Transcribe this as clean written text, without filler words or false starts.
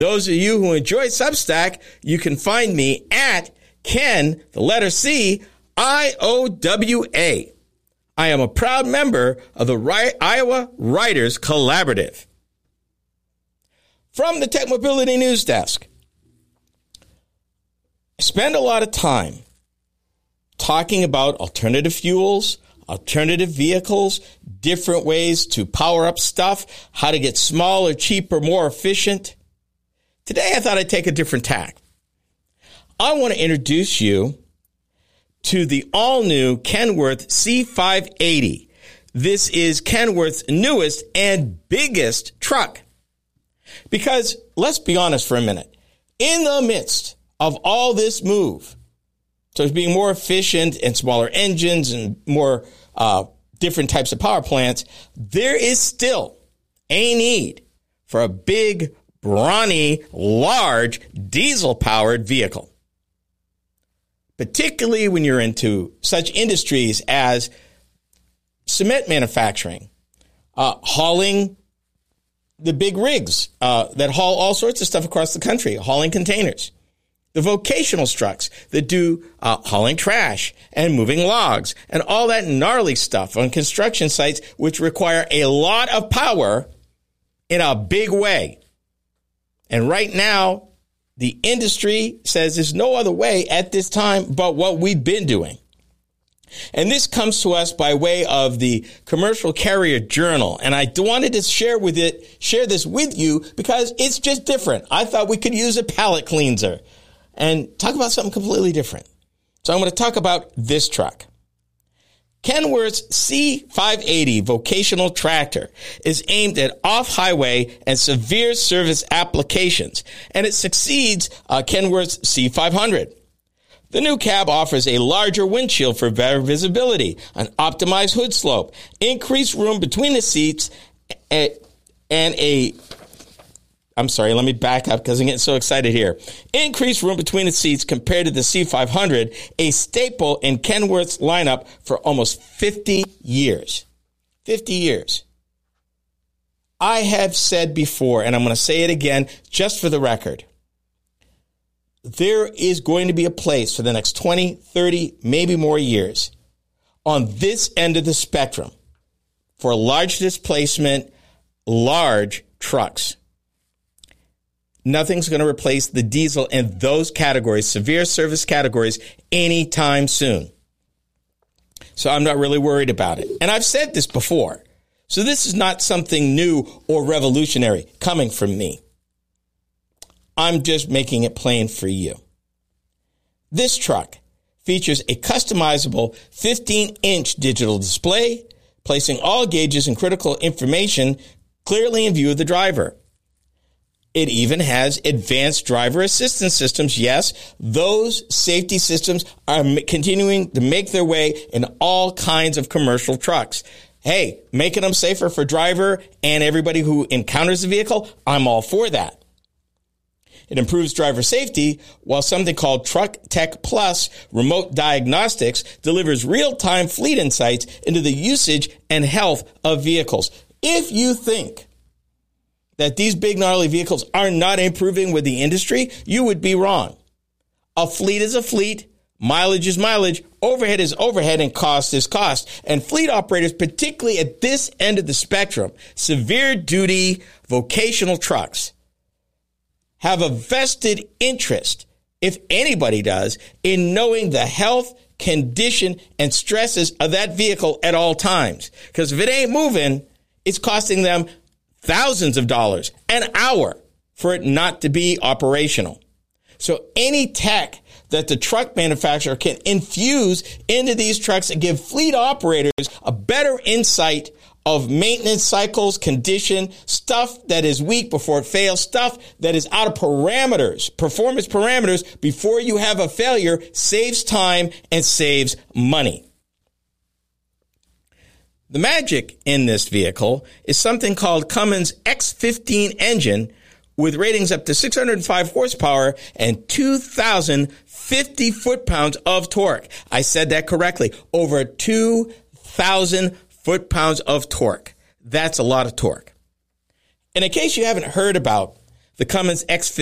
Those of you who enjoy Substack, you can find me at Ken, the letter C, IOWA. I am a proud member of the Iowa Writers Collaborative. From the Tech Mobility News Desk, I spend a lot of time talking about alternative fuels, alternative vehicles, different ways to power up stuff, how to get smaller, cheaper, more efficient. Today, I thought I'd take a different tack. I want to introduce you to the all-new Kenworth C580. This is Kenworth's newest and biggest truck. Because, let's be honest for a minute, in the midst of all this move, so it's being more efficient and smaller engines and more different types of power plants, there is still a need for a big, brawny, large, diesel-powered vehicle. Particularly when you're into such industries as cement manufacturing, hauling the big rigs that haul all sorts of stuff across the country, hauling containers. The vocational trucks that do hauling trash and moving logs and all that gnarly stuff on construction sites, which require a lot of power in a big way. And right now, the industry says there's no other way at this time but what we've been doing. And this comes to us by way of the Commercial Carrier Journal. And I wanted to share this with you because it's just different. I thought we could use a palate cleanser and talk about something completely different. So I'm going to talk about this truck. Kenworth's C580 vocational tractor is aimed at off-highway and severe service applications, and it succeeds Kenworth's C500. The new cab offers a larger windshield for better visibility, an optimized hood slope, increased room between the seats, let me back up because I'm getting so excited here. Increased room between the seats compared to the C500, a staple in Kenworth's lineup for almost 50 years. 50 years. I have said before, and I'm going to say it again just for the record, there is going to be a place for the next 20, 30, maybe more years on this end of the spectrum for large displacement, large trucks. Nothing's going to replace the diesel in those categories, severe service categories, anytime soon. So I'm not really worried about it. And I've said this before. So this is not something new or revolutionary coming from me. I'm just making it plain for you. This truck features a customizable 15-inch digital display, placing all gauges and critical information clearly in view of the driver. It even has advanced driver assistance systems. Yes, those safety systems are continuing to make their way in all kinds of commercial trucks. Hey, making them safer for driver and everybody who encounters the vehicle, I'm all for that. It improves driver safety, while something called Truck Tech Plus Remote Diagnostics delivers real-time fleet insights into the usage and health of vehicles. If you think that these big gnarly vehicles are not improving with the industry, you would be wrong. A fleet is a fleet, mileage is mileage, overhead is overhead, and cost is cost. And fleet operators, particularly at this end of the spectrum, severe duty vocational trucks, have a vested interest, if anybody does, in knowing the health, condition, and stresses of that vehicle at all times. Because if it ain't moving, it's costing them thousands of dollars an hour for it not to be operational. So any tech that the truck manufacturer can infuse into these trucks and give fleet operators a better insight of maintenance cycles, condition, stuff that is weak before it fails, stuff that is out of parameters, performance parameters before you have a failure, saves time and saves money. The magic in this vehicle is something called Cummins X15 engine with ratings up to 605 horsepower and 2,050 foot-pounds of torque. I said that correctly. Over 2,000 foot-pounds of torque. That's a lot of torque. And in case you haven't heard about The Cummins X